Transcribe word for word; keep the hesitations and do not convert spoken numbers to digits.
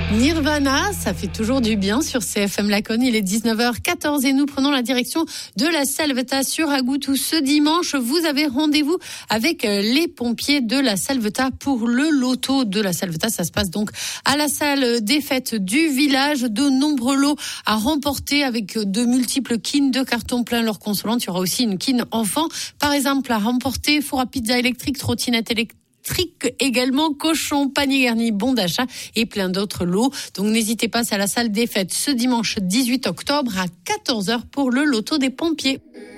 Nirvana, ça fait toujours du bien sur C F M Laconne. Il est dix-neuf heures quatorze et nous prenons la direction de la Salvetat sur Agoutou. Ce dimanche, vous avez rendez-vous avec les pompiers de la Salvetat pour le loto de la Salvetat. Ça se passe donc à la salle des fêtes du village. De nombreux lots à remporter avec de multiples kines de carton plein leur consolante. Il y aura aussi une kine enfant, par exemple, à remporter four à pizza électrique, trottinette électrique, également cochon, panier garni, bon d'achat et plein d'autres lots. Donc n'hésitez pas, c'est à la salle des fêtes ce dimanche dix-huit octobre à quatorze heures pour le loto des pompiers.